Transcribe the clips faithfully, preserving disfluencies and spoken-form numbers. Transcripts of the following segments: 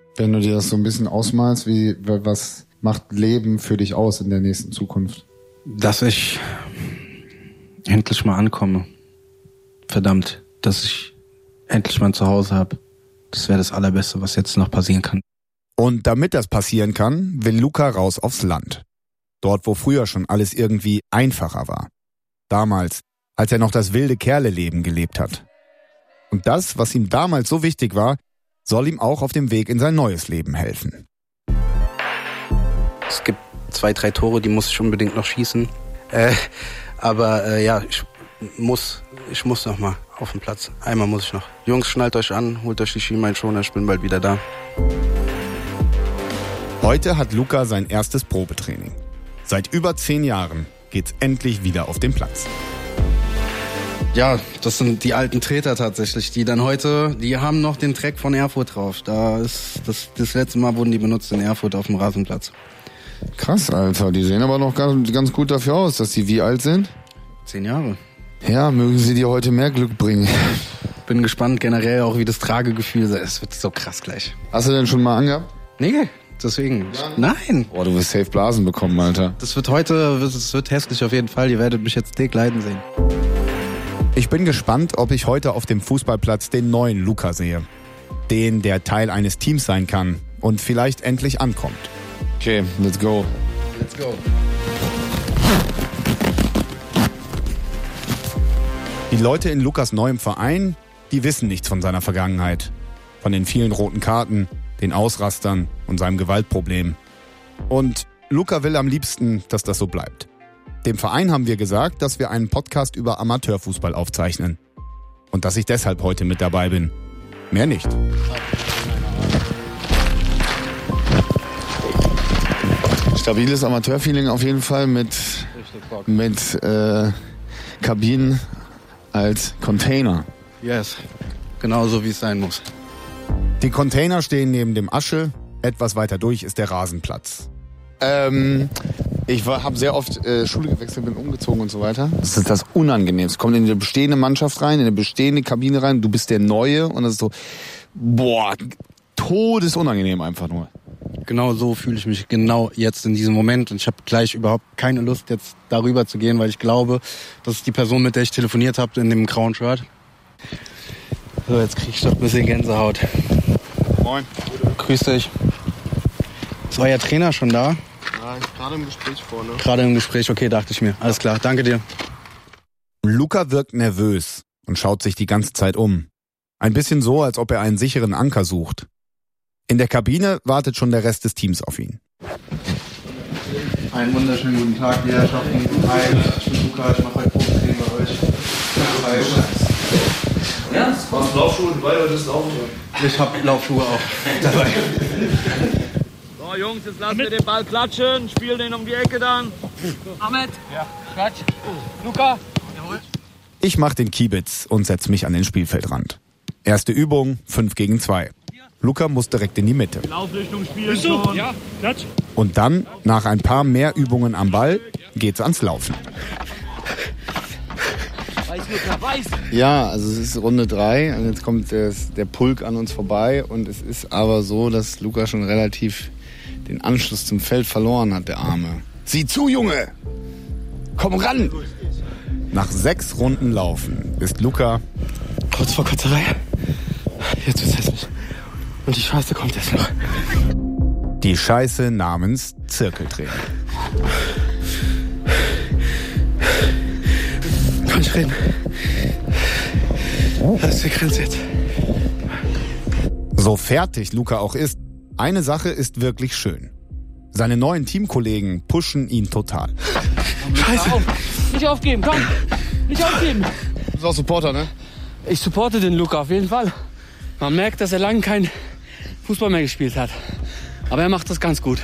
Wenn du dir das so ein bisschen ausmalst, wie was macht Leben für dich aus in der nächsten Zukunft? Dass ich endlich mal ankomme. Verdammt, dass ich endlich mal ein Zuhause habe. Das wäre das Allerbeste, was jetzt noch passieren kann. Und damit das passieren kann, will Luca raus aufs Land. Dort, wo früher schon alles irgendwie einfacher war. Damals, als er noch das wilde Kerle-Leben gelebt hat. Und das, was ihm damals so wichtig war, soll ihm auch auf dem Weg in sein neues Leben helfen. Es gibt zwei, drei Tore, die muss ich unbedingt noch schießen. Äh, aber äh, ja, ich muss, ich muss noch mal auf den Platz. Einmal muss ich noch. Jungs, schnallt euch an, holt euch die Schienbeinschoner, ich bin bald wieder da. Heute hat Luca sein erstes Probetraining. Seit über zehn Jahren geht's endlich wieder auf den Platz. Ja, das sind die alten Treter tatsächlich, die dann heute, die haben noch den Track von Erfurt drauf. Da ist das, das letzte Mal wurden die benutzt in Erfurt auf dem Rasenplatz. Krass, Alter. Die sehen aber noch ganz, ganz gut dafür aus, dass die wie alt sind? Zehn Jahre. Ja, mögen sie dir heute mehr Glück bringen. Bin gespannt generell auch, wie das Tragegefühl ist. Es wird so krass gleich. Hast du denn schon mal angehabt? Nee, deswegen. Ja. Nein. Boah, du wirst safe Blasen bekommen, Alter. Das wird heute, das wird hässlich auf jeden Fall. Ihr werdet mich jetzt dick leiden sehen. Ich bin gespannt, ob ich heute auf dem Fußballplatz den neuen Luca sehe. Den, der Teil eines Teams sein kann und vielleicht endlich ankommt. Okay, let's go. Let's go. Die Leute in Lukas neuem Verein, die wissen nichts von seiner Vergangenheit. Von den vielen roten Karten, den Ausrastern und seinem Gewaltproblem. Und Luca will am liebsten, dass das so bleibt. Dem Verein haben wir gesagt, dass wir einen Podcast über Amateurfußball aufzeichnen. Und dass ich deshalb heute mit dabei bin. Mehr nicht. Stabiles Amateurfeeling auf jeden Fall mit, mit äh, Kabinen als Container. Yes, genau so wie es sein muss. Die Container stehen neben dem Asche. Etwas weiter durch ist der Rasenplatz. Ähm, ich habe sehr oft äh, Schule gewechselt, bin umgezogen und so weiter. Das ist das Unangenehmste. Kommt in eine bestehende Mannschaft rein, in eine bestehende Kabine rein. Du bist der Neue und das ist so, boah, todesunangenehm einfach nur. Genau so fühle ich mich genau jetzt in diesem Moment. Und ich habe gleich überhaupt keine Lust, jetzt darüber zu gehen, weil ich glaube, das ist die Person, mit der ich telefoniert habe, in dem grauen Shirt. So, jetzt krieg ich doch ein bisschen Gänsehaut. Moin. Grüß dich. Ist euer Trainer schon da? Ja, ich gerade im Gespräch vorne. Gerade im Gespräch, okay, dachte ich mir. Alles klar, danke dir. Luca wirkt nervös und schaut sich die ganze Zeit um. Ein bisschen so, als ob er einen sicheren Anker sucht. In der Kabine wartet schon der Rest des Teams auf ihn. Einen wunderschönen guten Tag, die Herrschaften. Hi, ich bin Luca, ich mache heute Probetraining bei euch. Hi. Ja, das war's. Laufschuhe dabei, oder ist Laufen? Ich hab Laufschuhe auch dabei. So Jungs, jetzt lassen wir den Ball klatschen, spielen den um die Ecke dann. Ahmed, ja. Klatsch. Luca. Jawohl. Ich mach den Kiebitz und setz mich an den Spielfeldrand. Erste Übung, fünf gegen zwei. Luca muss direkt in die Mitte. Laufrichtung spielen schon. Ja, Klatsch. Und dann, nach ein paar mehr Übungen am Ball, geht's ans Laufen. Weiß, Luca, weiß. Ja, also es ist Runde drei und jetzt kommt das, der Pulk an uns vorbei und es ist aber so, dass Luca schon relativ den Anschluss zum Feld verloren hat, der Arme. Sieh zu, Junge! Komm ran! Nach sechs Runden Laufen ist Luca Kurz vor Kotzerei. Jetzt wird's hässlich. Und die Scheiße kommt jetzt noch. die Scheiße namens Zirkeltraining. Kann ich reden? Das ist die Grenze jetzt. So fertig Luca auch ist, eine Sache ist wirklich schön. Seine neuen Teamkollegen pushen ihn total. Scheiße. Auf. Nicht aufgeben, komm. Nicht aufgeben. Du bist auch Supporter, ne? Ich supporte den Luca auf jeden Fall. Man merkt, dass er lange kein Fußball mehr gespielt hat. Aber er macht das ganz gut.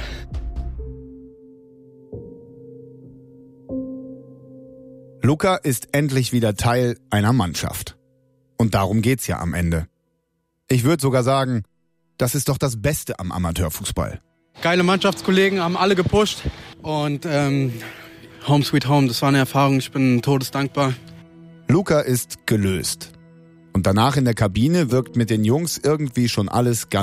Luca ist endlich wieder Teil einer Mannschaft. Und darum geht's ja am Ende. Ich würde sogar sagen, das ist doch das Beste am Amateurfußball. Geile Mannschaftskollegen, haben alle gepusht. Und ähm, Home Sweet Home, das war eine Erfahrung. Ich bin todesdankbar. Luca ist gelöst. Und danach in der Kabine wirkt mit den Jungs irgendwie schon alles ganz